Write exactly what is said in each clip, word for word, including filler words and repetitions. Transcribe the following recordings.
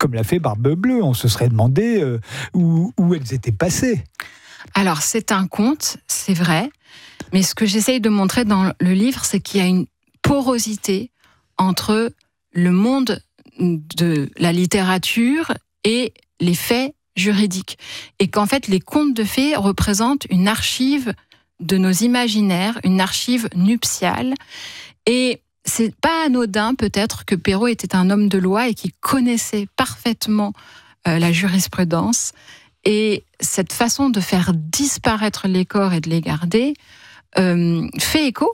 comme l'a fait Barbe Bleue. On se serait demandé euh, où, où elles étaient passées. Alors, c'est un conte, c'est vrai, mais ce que j'essaye de montrer dans le livre, c'est qu'il y a une porosité entre le monde de la littérature et les faits juridiques. Et qu'en fait, les contes de fées représentent une archive de nos imaginaires, une archive nuptiale. Et c'est pas anodin, peut-être, que Perrault était un homme de loi et qui connaissait parfaitement euh, la jurisprudence. Et cette façon de faire disparaître les corps et de les garder euh, fait écho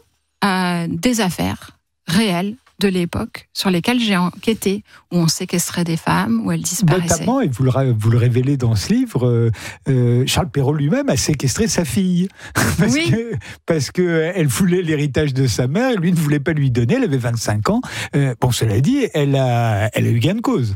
à des affaires réelles de l'époque sur lesquelles j'ai enquêté, où on séquestrait des femmes, où elles disparaissaient. Notamment, et vous le, vous le révélez dans ce livre, euh, euh, Charles Perrault lui-même a séquestré sa fille. Parce oui. que, parce qu'elle voulait l'héritage de sa mère, et lui ne voulait pas lui donner, elle avait vingt-cinq ans. Euh, bon, cela dit, elle a, elle a eu gain de cause.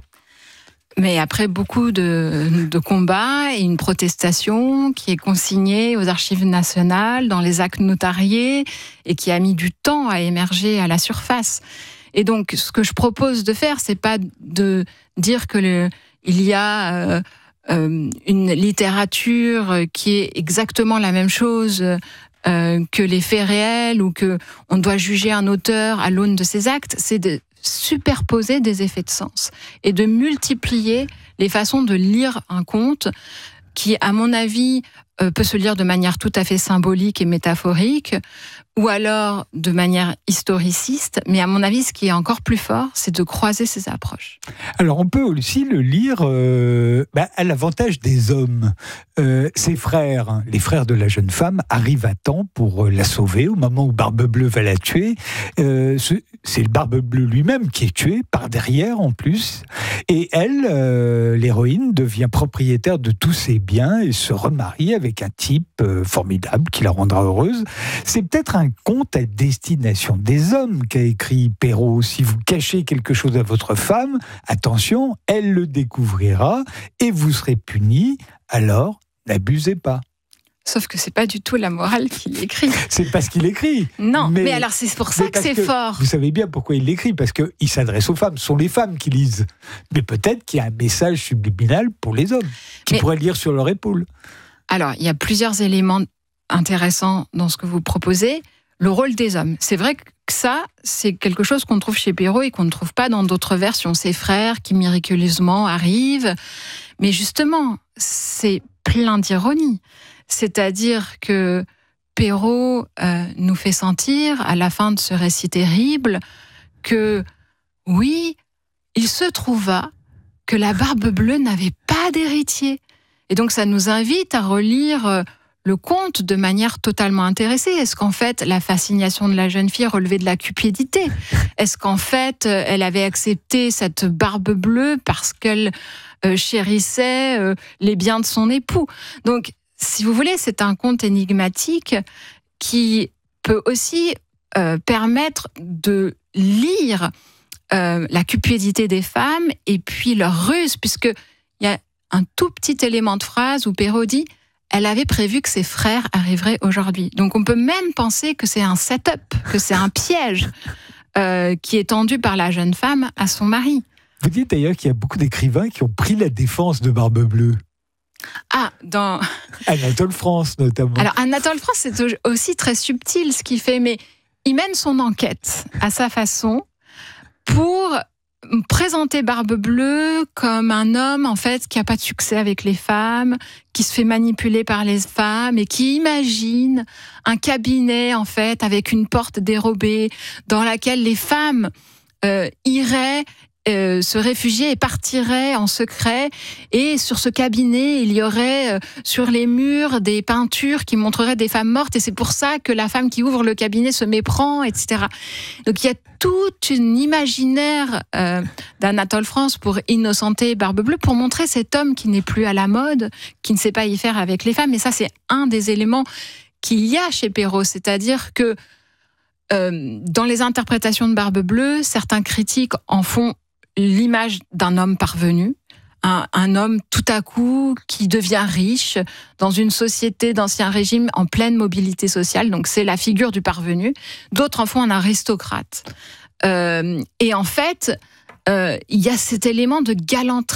Mais après beaucoup de, de combats et une protestation qui est consignée aux archives nationales, dans les actes notariés, et qui a mis du temps à émerger à la surface. Et donc, ce que je propose de faire, c'est pas de dire que le, il y a euh, euh, une littérature qui est exactement la même chose euh, que les faits réels, ou que on doit juger un auteur à l'aune de ses actes. C'est de superposer des effets de sens et de multiplier les façons de lire un conte qui, à mon avis, euh, peut se lire de manière tout à fait symbolique et métaphorique, ou alors de manière historiciste. Mais à mon avis, ce qui est encore plus fort, c'est de croiser ces approches. Alors, on peut aussi le lire euh, bah, à l'avantage des hommes. Euh, ses frères, les frères de la jeune femme, arrivent à temps pour la sauver au moment où Barbe Bleue va la tuer. Euh, c'est le Barbe Bleue lui-même qui est tué, par derrière en plus. Et elle, euh, l'héroïne, devient propriétaire de tous ses biens et se remarie avec un type euh, formidable qui la rendra heureuse. C'est peut-être un conte à destination des hommes qu'a écrit Perrault. Si vous cachez quelque chose à votre femme, attention, elle le découvrira et vous serez puni, alors n'abusez pas. Sauf que c'est pas du tout la morale qu'il écrit. C'est pas ce qu'il écrit. Non, mais, mais alors c'est pour ça que c'est que fort. Vous savez bien pourquoi il l'écrit, parce qu'il s'adresse aux femmes. Ce sont les femmes qui lisent. Mais peut-être qu'il y a un message subliminal pour les hommes, qui mais, pourraient lire sur leur épaule. Alors, il y a plusieurs éléments intéressants dans ce que vous proposez. Le rôle des hommes. C'est vrai que ça, c'est quelque chose qu'on trouve chez Perrault et qu'on ne trouve pas dans d'autres versions. Ses frères qui miraculeusement arrivent. Mais justement, c'est plein d'ironie. C'est-à-dire que Perrault euh, nous fait sentir, à la fin de ce récit terrible, que oui, il se trouva que la Barbe Bleue n'avait pas d'héritier. Et donc ça nous invite à relire euh, le conte de manière totalement intéressée. Est-ce qu'en fait, la fascination de la jeune fille relevait de la cupidité ? Est-ce qu'en fait, elle avait accepté cette Barbe Bleue parce qu'elle euh, chérissait euh, les biens de son époux ? Donc, si vous voulez, c'est un conte énigmatique qui peut aussi euh, permettre de lire euh, la cupidité des femmes et puis leur ruse, puisqu'il y a un tout petit élément de phrase où Perrault dit « Elle avait prévu que ses frères arriveraient aujourd'hui ». Donc on peut même penser que c'est un set-up, que c'est un piège euh, qui est tendu par la jeune femme à son mari. Vous dites d'ailleurs qu'il y a beaucoup d'écrivains qui ont pris la défense de Barbe Bleue. Ah, dans... Anatole France, notamment. Alors, Anatole France, c'est aussi très subtil ce qu'il fait, mais il mène son enquête à sa façon pour présenter Barbe Bleue comme un homme, en fait, qui n'a pas de succès avec les femmes, qui se fait manipuler par les femmes et qui imagine un cabinet, en fait, avec une porte dérobée dans laquelle les femmes euh, iraient Euh, se réfugier et partirait en secret, et sur ce cabinet il y aurait euh, sur les murs des peintures qui montreraient des femmes mortes, et c'est pour ça que la femme qui ouvre le cabinet se méprend, et cetera. Donc il y a tout un imaginaire euh, d'Anatole France pour innocenter Barbe Bleue, pour montrer cet homme qui n'est plus à la mode, qui ne sait pas y faire avec les femmes. Et ça, c'est un des éléments qu'il y a chez Perrault, c'est-à-dire que euh, dans les interprétations de Barbe Bleue, certains critiques en font l'image d'un homme parvenu, un, un homme tout à coup qui devient riche dans une société d'ancien régime en pleine mobilité sociale. Donc c'est la figure du parvenu. D'autres en font un aristocrate. Euh, et en fait, euh, il y a cet élément de galanterie